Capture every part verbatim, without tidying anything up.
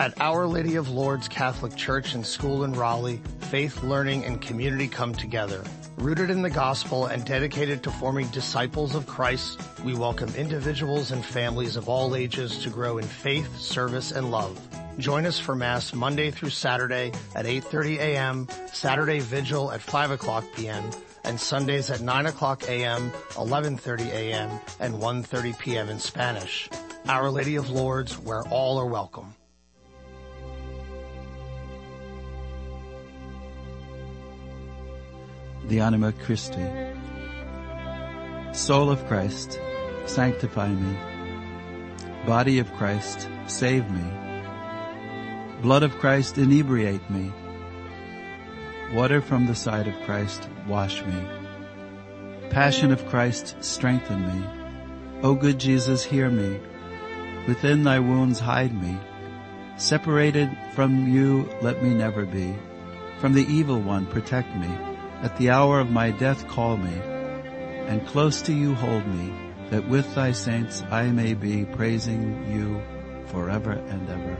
At Our Lady of Lourdes Catholic Church and School in Raleigh, faith, learning, and community come together. Rooted in the gospel and dedicated to forming disciples of Christ, we welcome individuals and families of all ages to grow in faith, service, and love. Join us for Mass Monday through Saturday at eight thirty a.m., Saturday Vigil at five o'clock p.m., and Sundays at nine o'clock a.m., eleven thirty a.m., and one thirty p.m. in Spanish. Our Lady of Lourdes, where all are welcome. The Anima Christi. Soul of Christ, sanctify me. Body of Christ, save me. Blood of Christ, inebriate me. Water from the side of Christ, wash me. Passion of Christ, strengthen me. O good Jesus, hear me. Within thy wounds hide me. Separated from you, let me never be. From the evil one, protect me. At the hour of my death call me, and close to you hold me, that with thy saints I may be praising you forever and ever.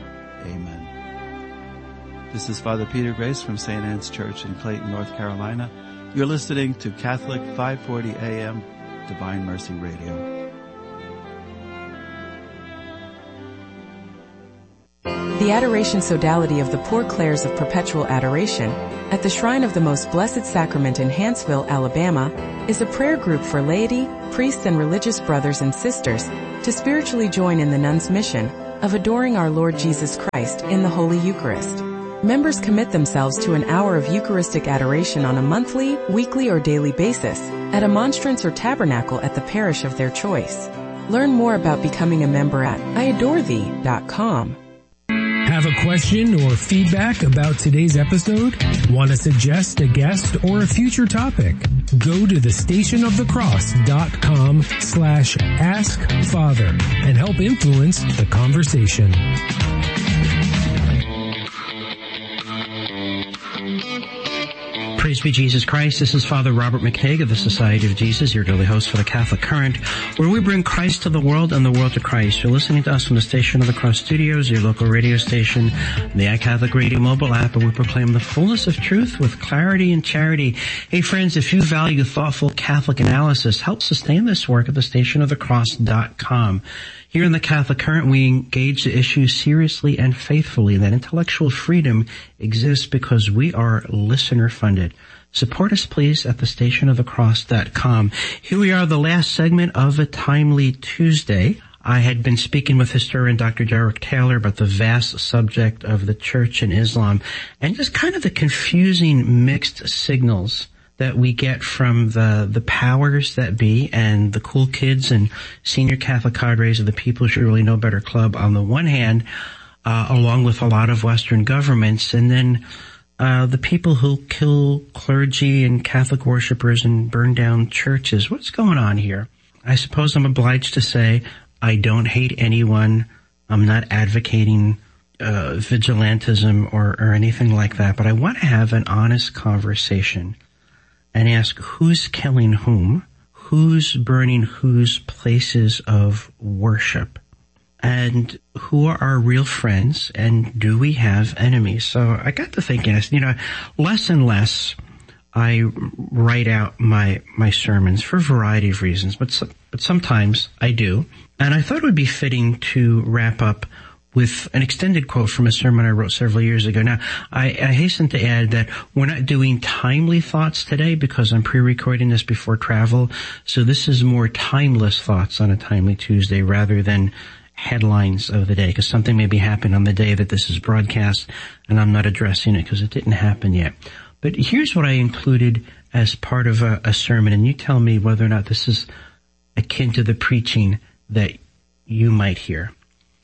Amen. This is Father Peter Grace from Saint Anne's Church in Clayton, North Carolina. You're listening to Catholic five forty A M Divine Mercy Radio. The Adoration Sodality of the Poor Clares of Perpetual Adoration at the Shrine of the Most Blessed Sacrament in Hanceville, Alabama, is a prayer group for laity, priests, and religious brothers and sisters to spiritually join in the nuns' mission of adoring our Lord Jesus Christ in the Holy Eucharist. Members commit themselves to an hour of Eucharistic adoration on a monthly, weekly, or daily basis at a monstrance or tabernacle at the parish of their choice. Learn more about becoming a member at I adore thee dot com. Have a question or feedback about today's episode? Want to suggest a guest or a future topic? Go to the station of the cross dot com slash ask father and help influence the conversation. Praise be Jesus Christ. This is Father Robert McHague of the Society of Jesus, your daily host for the Catholic Current, where we bring Christ to the world and the world to Christ. You're listening to us from the Station of the Cross Studios, your local radio station, the iCatholic Radio mobile app, and we proclaim the fullness of truth with clarity and charity. Hey friends, if you value thoughtful Catholic analysis, help sustain this work at the station of the cross dot com. Here in the Catholic Current, we engage the issue seriously and faithfully. That intellectual freedom exists because we are listener-funded. Support us, please, at the station of the cross dot com. Here we are, the last segment of a Timely Tuesday. I had been speaking with historian Doctor Derek Taylor about the vast subject of the Church and Islam and just kind of the confusing mixed signals that we get from the, the powers that be and the cool kids and senior Catholic cadres of the People Should Really Know Better Club on the one hand, uh, along with a lot of Western governments, and then uh, the people who kill clergy and Catholic worshipers and burn down churches. What's going on here? I suppose I'm obliged to say I don't hate anyone. I'm not advocating uh, vigilantism or, or anything like that, but I want to have an honest conversation and ask who's killing whom, who's burning whose places of worship, and who are our real friends, and do we have enemies? So I got to thinking, you know, less and less I write out my my sermons for a variety of reasons, but so, but sometimes I do. And I thought it would be fitting to wrap up with an extended quote from a sermon I wrote several years ago. Now, I, I hasten to add that we're not doing timely thoughts today because I'm pre-recording this before travel. So this is more timeless thoughts on a Timely Tuesday rather than headlines of the day, because something may be happening on the day that this is broadcast and I'm not addressing it because it didn't happen yet. But here's what I included as part of a, a sermon, and you tell me whether or not this is akin to the preaching that you might hear.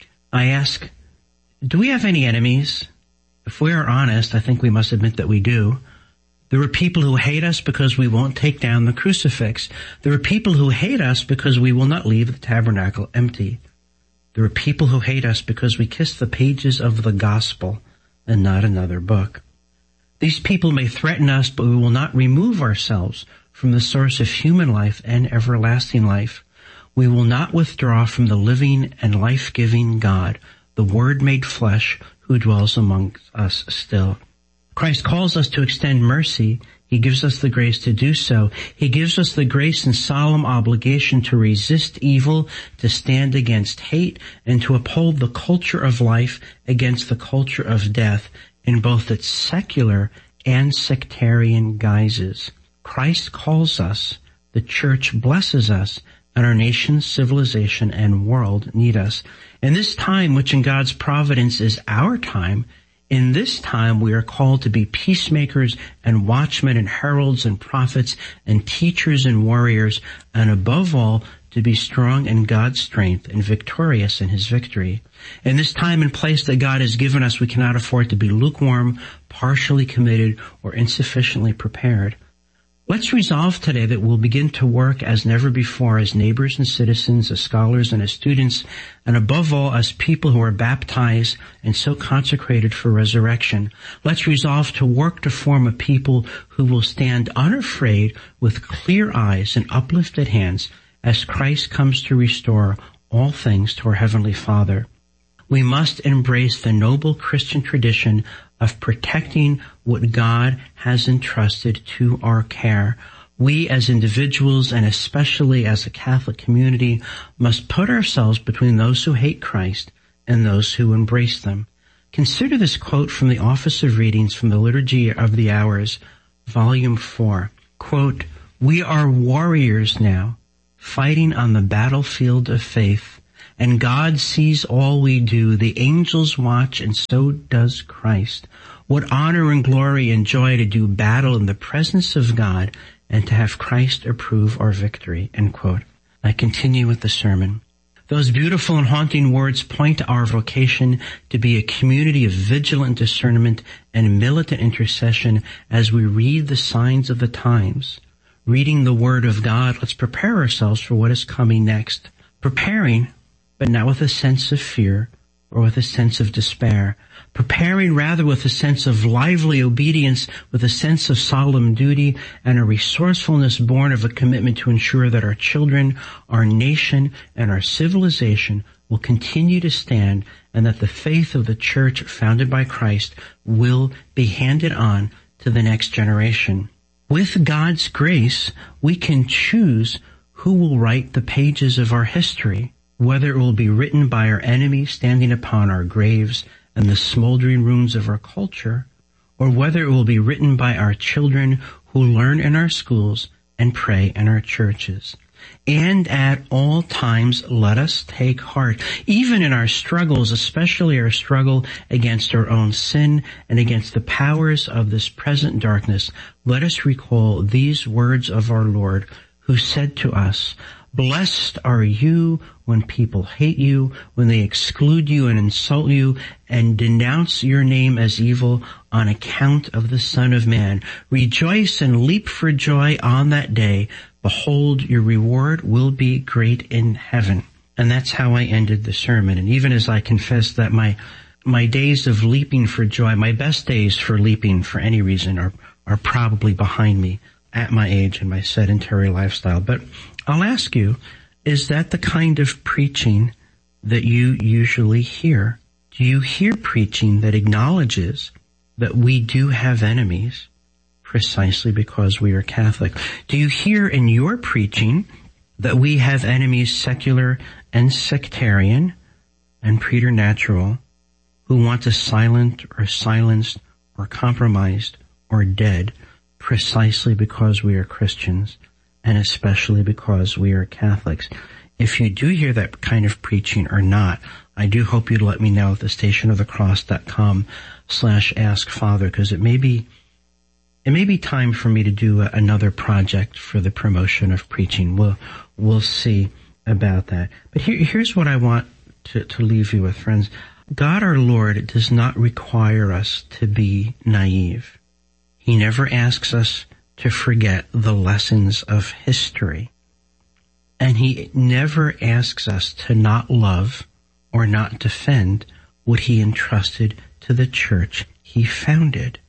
I ask, do we have any enemies? If we are honest, I think we must admit that we do. There are people who hate us because we won't take down the crucifix. There are people who hate us because we will not leave the tabernacle empty. There are people who hate us because we kiss the pages of the gospel and not another book. These people may threaten us, but we will not remove ourselves from the source of human life and everlasting life. We will not withdraw from the living and life-giving God, the Word made flesh, who dwells among us still. Christ calls us to extend mercy. He gives us the grace to do so. He gives us the grace and solemn obligation to resist evil, to stand against hate, and to uphold the culture of life against the culture of death in both its secular and sectarian guises. Christ calls us, the church blesses us, and our nation, civilization, and world need us. In this time, which in God's providence is our time, in this time we are called to be peacemakers and watchmen and heralds and prophets and teachers and warriors, and above all, to be strong in God's strength and victorious in His victory. In this time and place that God has given us, we cannot afford to be lukewarm, partially committed, or insufficiently prepared. Let's resolve today that we'll begin to work as never before as neighbors and citizens, as scholars and as students, and above all as people who are baptized and so consecrated for resurrection. Let's resolve to work to form a people who will stand unafraid with clear eyes and uplifted hands as Christ comes to restore all things to our Heavenly Father. We must embrace the noble Christian tradition of protecting what God has entrusted to our care. We as individuals, and especially as a Catholic community, must put ourselves between those who hate Christ and those who embrace them. Consider this quote from the Office of Readings from the Liturgy of the Hours, Volume four. Quote, "We are warriors now, fighting on the battlefield of faith, and God sees all we do. The angels watch, and so does Christ. What honor and glory and joy to do battle in the presence of God and to have Christ approve our victory." End quote. I continue with the sermon. Those beautiful and haunting words point to our vocation to be a community of vigilant discernment and militant intercession as we read the signs of the times. Reading the Word of God, let's prepare ourselves for what is coming next. Preparing, but not with a sense of fear or with a sense of despair. Preparing rather with a sense of lively obedience, with a sense of solemn duty, and a resourcefulness born of a commitment to ensure that our children, our nation, and our civilization will continue to stand, and that the faith of the church founded by Christ will be handed on to the next generation. With God's grace, we can choose who will write the pages of our history, whether it will be written by our enemies standing upon our graves and the smoldering ruins of our culture, or whether it will be written by our children who learn in our schools and pray in our churches. And at all times, let us take heart, even in our struggles, especially our struggle against our own sin and against the powers of this present darkness. Let us recall these words of our Lord, who said to us, "Blessed are you when people hate you, when they exclude you and insult you and denounce your name as evil on account of the Son of Man. Rejoice and leap for joy on that day. Behold, your reward will be great in heaven." And that's how I ended the sermon. And even as I confess that my my days of leaping for joy, my best days for leaping for any reason are, are probably behind me at my age and my sedentary lifestyle. But I'll ask you, is that the kind of preaching that you usually hear? Do you hear preaching that acknowledges that we do have enemies precisely because we are Catholic? Do you hear in your preaching that we have enemies, secular and sectarian and preternatural, who want us silent or silenced or compromised or dead precisely because we are Christians, and especially because we are Catholics? If you do hear that kind of preaching or not, I do hope you'd let me know at the stationofthecross.com slash ask Father, because it may be it may be time for me to do a, another project for the promotion of preaching. We'll we'll see about that. But here, here's what I want to, to leave you with, friends. God our Lord does not require us to be naive. He never asks us to forget the lessons of history. And he never asks us to not love or not defend what he entrusted to the church he founded.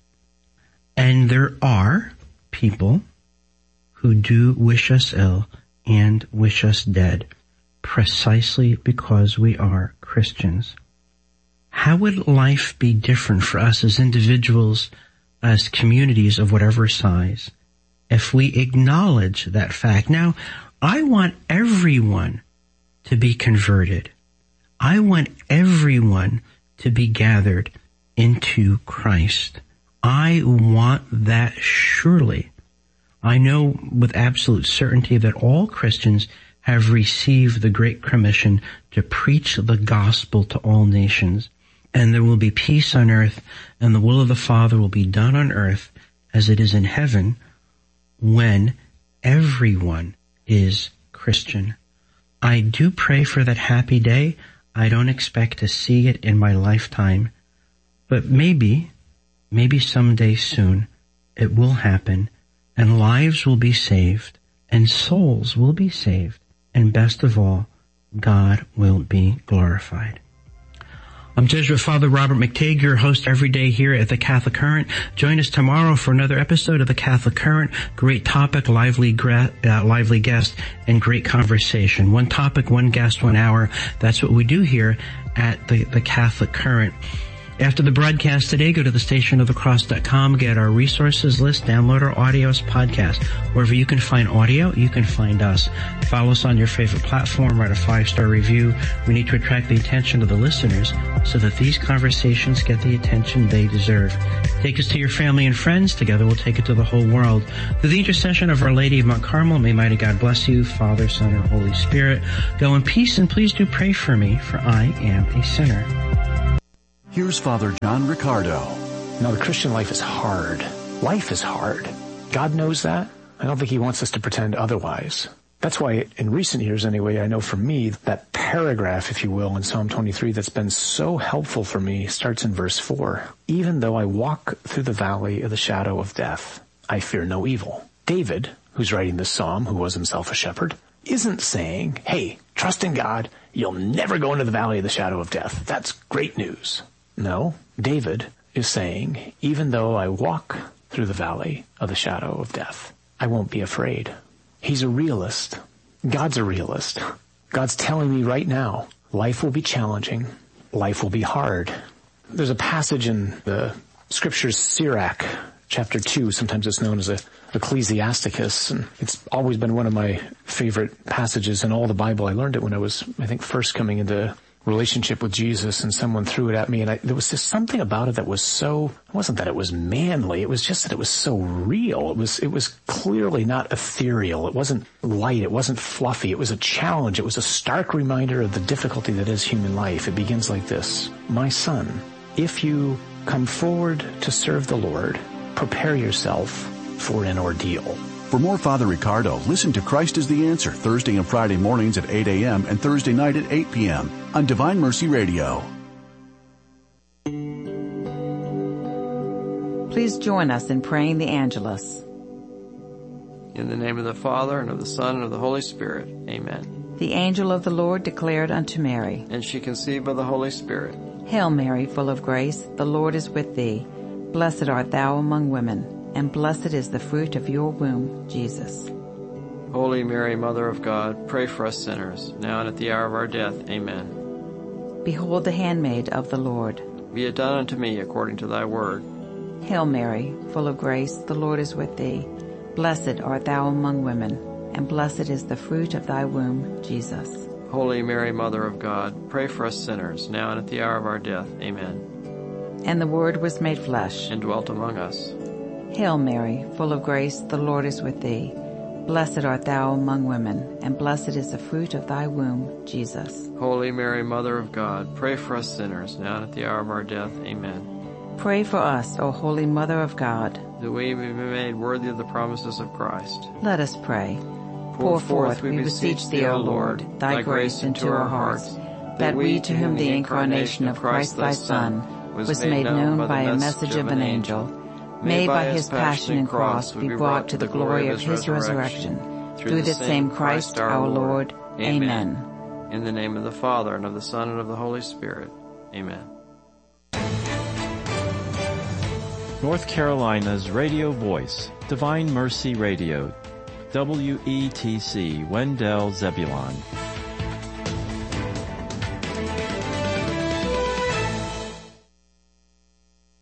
And there are people who do wish us ill and wish us dead precisely because we are Christians. how would life be different for us as individuals, as communities of whatever size, if we acknowledge that fact? Now, I want everyone to be converted. I want everyone to be gathered into Christ. I want that surely. I know with absolute certainty that all Christians have received the great commission to preach the gospel to all nations, and there will be peace on earth, and the will of the Father will be done on earth as it is in heaven when everyone is Christian. I do pray for that happy day. I don't expect to see it in my lifetime, but maybe, maybe someday soon it will happen, and lives will be saved, and souls will be saved, and best of all, God will be glorified. I'm Jesuit Father Robert McTague, your host every day here at the Catholic Current. Join us tomorrow for another episode of the Catholic Current. Great topic, lively, gra- uh, lively guest, and great conversation. One topic, one guest, one hour. That's what we do here at the, the Catholic Current. After the broadcast today, go to the station of the cross dot com, get our resources list, download our audios podcast. Wherever you can find audio, you can find us. Follow us on your favorite platform, write a five-star review. We need to attract the attention of the listeners so that these conversations get the attention they deserve. Take us to your family and friends. Together we'll take it to the whole world. Through the intercession of Our Lady of Mount Carmel, may mighty God bless you, Father, Son, and Holy Spirit. Go in peace, and please do pray for me, for I am a sinner. Here's Father John Riccardo. Now, the Christian life is hard. Life is hard. God knows that. I don't think he wants us to pretend otherwise. That's why, in recent years anyway, I know for me, that paragraph, if you will, in Psalm twenty-three that's been so helpful for me starts in verse four. Even though I walk through the valley of the shadow of death, I fear no evil. David, who's writing this psalm, who was himself a shepherd, isn't saying, hey, trust in God, you'll never go into the valley of the shadow of death. That's great news. No, David is saying, even though I walk through the valley of the shadow of death, I won't be afraid. He's a realist. God's a realist. God's telling me right now, life will be challenging. Life will be hard. There's a passage in the scriptures, Sirach, chapter two. Sometimes it's known as a Ecclesiasticus, and it's always been one of my favorite passages in all the Bible. I learned it when I was, I think, first coming into relationship with Jesus, and someone threw it at me, and I, there was just something about it that was so, it wasn't that it was manly, it was just that it was so real. It was, it was clearly not ethereal. It wasn't light. It wasn't fluffy. It was a challenge. It was a stark reminder of the difficulty that is human life. It begins like this. My son, if you come forward to serve the Lord, prepare yourself for an ordeal. For more Father Riccardo, listen to Christ is the Answer Thursday and Friday mornings at eight a.m. and Thursday night at eight p.m. on Divine Mercy Radio. Please join us in praying the Angelus. In the name of the Father, and of the Son, and of the Holy Spirit. Amen. The angel of the Lord declared unto Mary, And she conceived by the Holy Spirit. Hail Mary, full of grace, the Lord is with thee. Blessed art thou among women, and blessed is the fruit of your womb, Jesus. Holy Mary, Mother of God, pray for us sinners, now and at the hour of our death. Amen. Behold the handmaid of the Lord. Be it done unto me according to thy word. Hail Mary, full of grace, the Lord is with thee. Blessed art thou among women, and blessed is the fruit of thy womb, Jesus. Holy Mary, Mother of God, pray for us sinners, now and at the hour of our death. Amen. And the Word was made flesh, and dwelt among us. Hail Mary, full of grace, the Lord is with thee. Blessed art thou among women, and blessed is the fruit of thy womb, Jesus. Holy Mary, Mother of God, pray for us sinners, now and at the hour of our death. Amen. Pray for us, O Holy Mother of God, that we may be made worthy of the promises of Christ. Let us pray. Pour forth, we beseech thee, O Lord, thy grace into our hearts, that we, to whom the incarnation of Christ thy Son was made known by a message of an angel, may by his passion and cross be brought to the glory of his resurrection, through the same Christ our Lord. Amen. In the name of the Father, and of the Son, and of the Holy Spirit. Amen. North Carolina's radio voice, Divine Mercy Radio, W E T C, Wendell, Zebulon.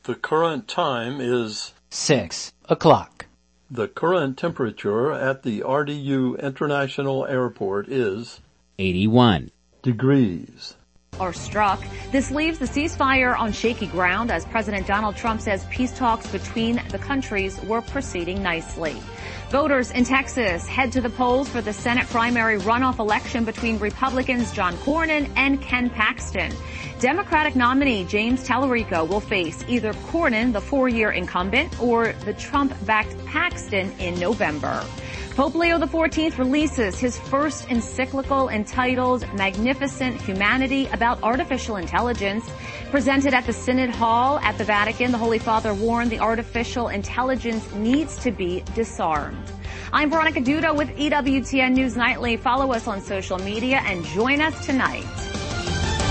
The current time is six o'clock. The current temperature at the R D U International Airport is eighty-one degrees. Are struck. This leaves the ceasefire on shaky ground as President Donald Trump says peace talks between the countries were proceeding nicely. Voters in Texas head to the polls for the Senate primary runoff election between Republicans John Cornyn and Ken Paxton. Democratic nominee James Tallarico will face either Cornyn, the four-year incumbent, or the Trump-backed Paxton in November. Pope Leo the fourteenth releases his first encyclical entitled Magnificent Humanity about artificial intelligence. Presented at the Synod Hall at the Vatican, the Holy Father warned the artificial intelligence needs to be disarmed. I'm Veronica Duda with E W T N News Nightly. Follow us on social media and join us tonight